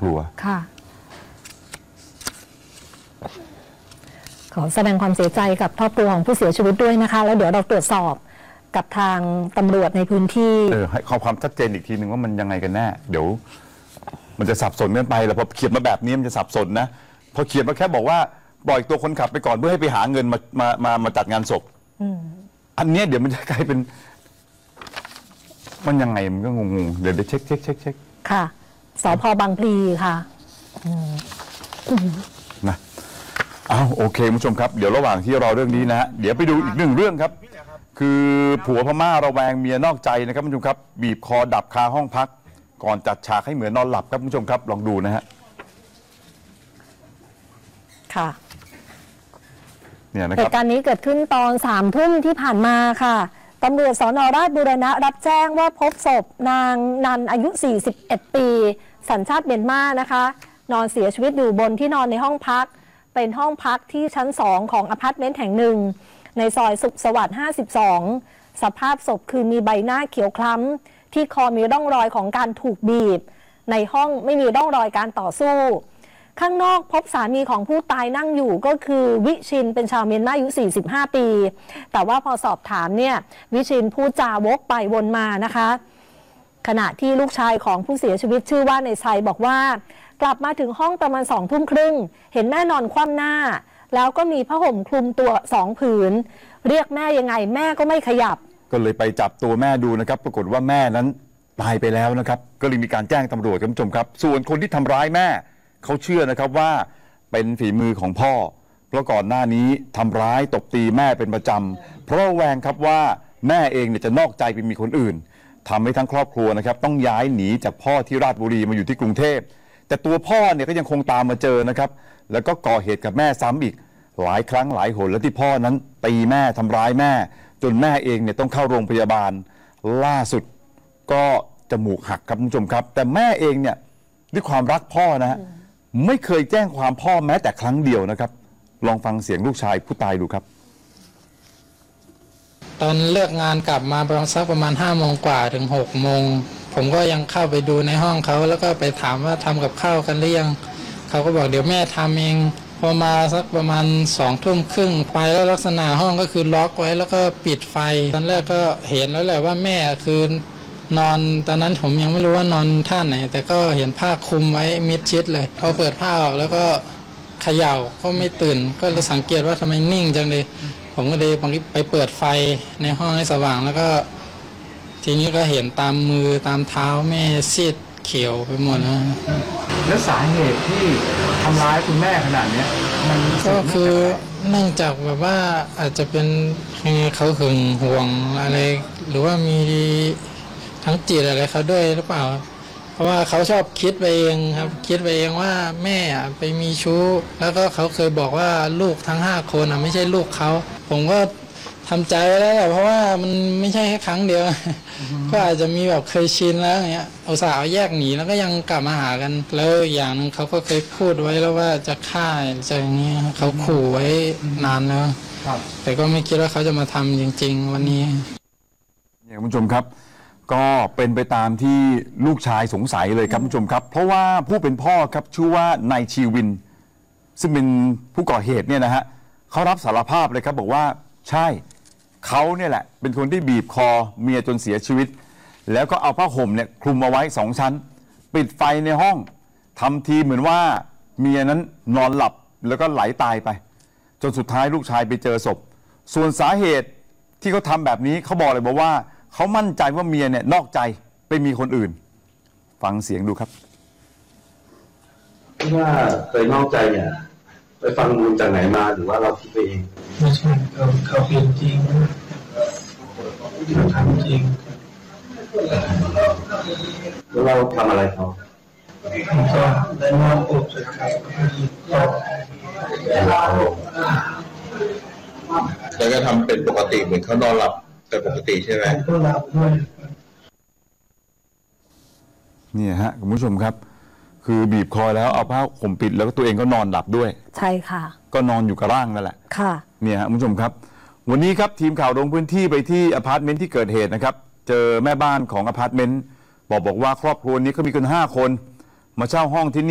ครัวค่ะขอแสดงความเสียใจกับครอบครัวของผู้เสียชีวิตด้วยนะคะแล้วเดี๋ยวเราตรวจสอบกับทางตำรวจในพื้นที่ให้ความชัดเจนอีกทีหนึ่งว่ามันยังไงกันแน่เดี๋ยวมันจะสับสนกันไปแล้วพอเขียนมาแบบนี้มันจะสับสนนะพอเขียนมาแค่บอกว่าปล่อยตัวคนขับไปก่อนเพื่อให้ไปหาเงินมาจัดงานศพอันนี้เดี๋ยวมันจะกลายเป็นมันยังไงมันก็งงๆเดี๋ยวเช็คค่ะสภ.บางพลีค่ะนะโอเคคุณผู้ชมครับเดี๋ยวระหว่างที่รอเรื่องนี้นะฮะเดี๋ยวไปดูอีกหนึ่งเรื่องครับคือผัวพม่าระแวงเมียนอกใจนะครับคุณผู้ชมครับบีบคอดับคาห้องพักก่อนจัดฉากให้เหมือนนอนหลับครับคุณผู้ชมครับลองดูนะฮะค่ะเนี่ยนะครับเหตุการณ์นี้เกิดขึ้นตอน3 ทุ่มที่ผ่านมาค่ะตำรวจสน.ราชบูรณะรับแจ้งว่าพบศพนางนันอายุ41 ปีสัญชาติเมียนมานะคะนอนเสียชีวิตอยู่บนที่นอนในห้องพักเป็นห้องพักที่ชั้น2ของอพาร์ตเมนต์แห่งหนึ่งในซอยสุขสวัสดิ์52สภาพศพคือมีใบหน้าเขียวคล้ำที่คอมีร่องรอยของการถูกบีบในห้องไม่มีร่องรอยการต่อสู้ข้างนอกพบสามีของผู้ตายนั่งอยู่ก็คือวิชินเป็นชาวเมียนมาอายุ45 ปีแต่ว่าพอสอบถามเนี่ยวิชินพูดจาวกไปวนมานะคะขณะที่ลูกชายของผู้เสียชีวิตชื่อว่าในชัยบอกว่ากลับมาถึงห้องประมาณ20 ทุ่มครึ่งเห็นแม่นอนคว่ำหน้าแล้วก็มีผ้าห่มคลุมตัว2 ผืนเรียกแม่ยังไงแม่ก็ไม่ขยับก็เลยไปจับตัวแม่ดูนะครับปรากฏว่าแม่นั้นตายไปแล้วนะครับก็เลยมีการแจ้งตำรวจคุณผู้ชมครับส่วนคนที่ทำร้ายแม่เขาเชื่อนะครับว่าเป็นฝีมือของพ่อเพราะก่อนหน้านี้ทำร้ายตบตีแม่เป็นประจำเพราะแวงครับว่าแม่เองเนี่ยจะนอกใจไปมีคนอื่นทำให้ทั้งครอบครัวนะครับต้องย้ายหนีจากพ่อที่ราชบุรีมาอยู่ที่กรุงเทพแต่ตัวพ่อเนี่ยก็ยังคงตามมาเจอนะครับแล้วก็ก่อเหตุกับแม่ซ้ำอีกหลายครั้งหลายหนแล้วที่พ่อนั้นตีแม่ทำร้ายแม่จนแม่เองเนี่ยต้องเข้าโรงพยาบาลล่าสุดก็จมูกหักครับคุณผู้ชมครับแต่แม่เองเนี่ยด้วยความรักพ่อนะฮะไม่เคยแจ้งความพ่อแม้แต่ครั้งเดียวนะครับลองฟังเสียงลูกชายผู้ตายดูครับตอนเลิกงานกลับมาประมาณ5 โมงกว่าถึง6 โมงผมก็ยังเข้าไปดูในห้องเขาแล้วก็ไปถามว่าทำกับข้าวกันหรือยังเขาก็บอกเดี๋ยวแม่ทำเองพอมาสักประมาณ20 ทุ่มครึ่งไปแล้วลักษณะห้องก็คือล็อกไว้แล้วก็ปิดไฟตอนแรกก็เห็นแล้วแหละว่าแม่คือนอนตอนนั้นผมยังไม่รู้ว่านอนท่าไหนแต่ก็เห็นผ้าคลุมไว้มิดชิดเลยพอเปิดผ้าออกแล้วก็เขย่าก็ไม่ตื่นก็เลยสังเกตว่าทำไมนิ่งจังเลยผมก็เลยไปเปิดไฟในห้องให้สว่างแล้วก็ทีนี้ก็เห็นตามมือตามเท้าแม่ซีดเขียวไปหมดแล้วสาเหตุที่ทำร้ายคุณแม่ขนาดนี้มันก็คือเนื่องจากแบบว่าอาจจะเป็นเขาหึงหวงอะไรหรือว่ามีทั้งจิตอะไรเขาด้วยหรือเปล่าเพราะว่าเขาชอบคิดไปเองครับคิดไปเองว่าแม่ไปมีชู้แล้วก็เขาเคยบอกว่าลูกทั้ง5 คนไม่ใช่ลูกเขาผมก็ทำใจไว้แล้วแหละเพราะว่ามันไม่ใช่แค่ครั้งเดียวก็อาจจะมีแบบเคยชินแล้วอย่างเงี้ยอุตส่าห์แยกหนีแล้วก็ยังกลับมาหากันแล้วอย่างนึงเขาก็เคยพูดไว้แล้วว่าจะฆ่าจะอย่างนี้เขาขู่ไว้นานแล้วแต่ก็ไม่คิดว่าเขาจะมาทำจริงๆวันนี้เนี่ยคุณผู้ชมครับก็เป็นไปตามที่ลูกชายสงสัยเลยครับคุณผู้ชมครับเพราะว่าผู้เป็นพ่อครับชื่อว่านายชีวินซึ่งเป็นผู้ก่อเหตุเนี่ยนะฮะเขารับสารภาพเลยครับบอกว่าใช่เขาเนี่ยแหละเป็นคนที่บีบคอเมียจนเสียชีวิตแล้วก็เอาผ้าห่มเนี่ยคลุมเอาไว้2 ชั้นปิดไฟในห้องทำทีเหมือนว่าเมียนั้นนอนหลับแล้วก็ไหลตายไปจนสุดท้ายลูกชายไปเจอศพส่วนสาเหตุที่เขาทำแบบนี้เขาบอกเลยบอกว่าเขามั่นใจว่าเมียเนี่ยนอกใจไปมีคนอื่นฟังเสียงดูครับว่าเคยนอกใจเนี่ยไปฟังมูลจากไหนมาหรือว่าเราคิดไปเองไม่ใช่เขาเป็นจริงเขาทำจริงแล้วเราทำอะไรเขาก็ได้นอนอบใส่เขาแล้วก็ทำเป็นปกติเหมือนเขานอนหลับแต่ปกติใช่ไหมก็หลับด้วยนี่ฮะคุณผู้ชมครับคือบีบคอแล้วเอาผ้าห่มปิดแล้วก็ตัวเองก็นอนหลับด้วยใช่ค่ะก็นอนอยู่กับร่างนั่นแหละค่ะเนี่ยฮะคุณผู้ชมครับวันนี้ครับทีมข่าวลงพื้นที่ไปที่อพาร์ตเมนต์ที่เกิดเหตุนะครับเจอแม่บ้านของอพาร์ตเมนต์บอกว่าครอบครัวนี้ก็มีกัน5 คนมาเช่าห้องที่